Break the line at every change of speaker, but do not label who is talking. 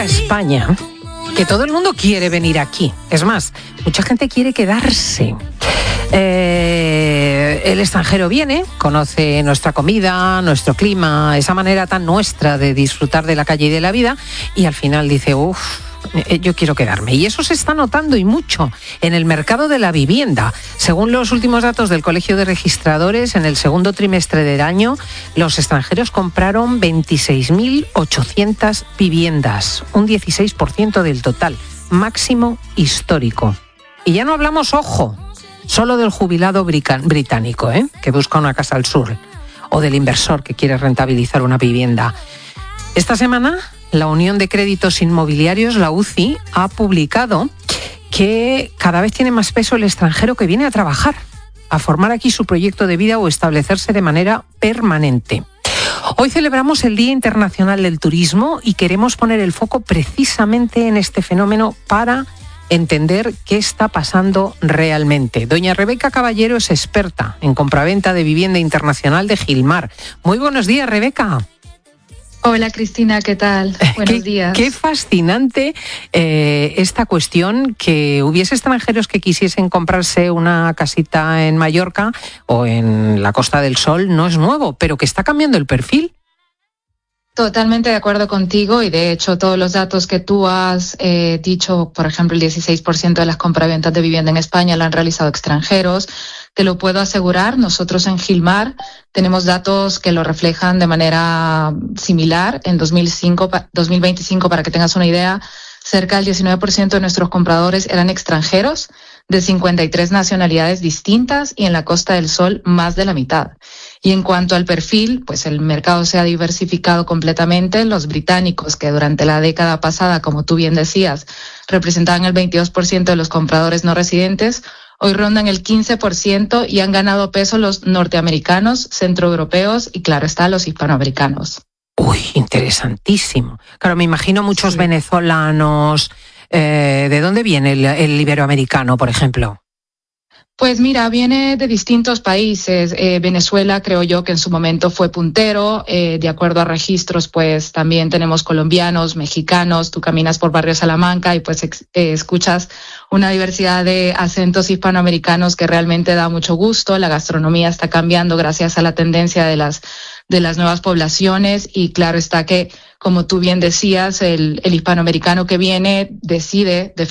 a España que todo el mundo quiere venir aquí. Es más, mucha gente quiere quedarse. El extranjero viene, conoce nuestra comida, nuestro clima, esa manera tan nuestra de disfrutar de la calle y de la vida, y al final dice, yo quiero quedarme. Y eso se está notando y mucho en el mercado de la vivienda. Según los últimos datos del Colegio de Registradores, en el segundo trimestre del año, los extranjeros compraron 26.800 viviendas, un 16% del total, máximo histórico. Y ya no hablamos, ojo, solo del jubilado británico, que busca una casa al sur, o del inversor que quiere rentabilizar una vivienda. Esta semana, la Unión de Créditos Inmobiliarios, la UCI, ha publicado que cada vez tiene más peso el extranjero que viene a trabajar, a formar aquí su proyecto de vida o establecerse de manera permanente. Hoy celebramos el Día Internacional del Turismo y queremos poner el foco precisamente en este fenómeno para entender qué está pasando realmente. Doña Rebeca Caballero es experta en compraventa de vivienda internacional de Gilmar. Muy buenos días, Rebeca.
Hola, Cristina, ¿qué tal? Buenos días.
Qué fascinante esta cuestión, que hubiese extranjeros que quisiesen comprarse una casita en Mallorca o en la Costa del Sol, no es nuevo, pero que está cambiando el perfil.
Totalmente de acuerdo contigo, y de hecho todos los datos que tú has dicho, por ejemplo, el 16% de las compraventas de vivienda en España la han realizado extranjeros. Te lo puedo asegurar, nosotros en Gilmar tenemos datos que lo reflejan de manera similar. En 2025, para que tengas una idea, cerca del 19% de nuestros compradores eran extranjeros de 53 nacionalidades distintas, y en la Costa del Sol más de la mitad. Y en cuanto al perfil, pues el mercado se ha diversificado completamente. Los británicos, que durante la década pasada, como tú bien decías, representaban el 22% de los compradores no residentes, hoy rondan el 15% y han ganado peso los norteamericanos, centroeuropeos y, claro está, los hispanoamericanos.
Uy, interesantísimo. Claro, me imagino muchos venezolanos. ¿De dónde viene el iberoamericano, por ejemplo?
Pues mira, viene de distintos países. Venezuela, creo yo que en su momento fue puntero. De acuerdo a registros, pues también tenemos colombianos, mexicanos. Tú caminas por Barrio Salamanca y pues escuchas una diversidad de acentos hispanoamericanos que realmente da mucho gusto. La gastronomía está cambiando gracias a la tendencia de las nuevas poblaciones, y claro está que, como tú bien decías, el hispanoamericano que viene decide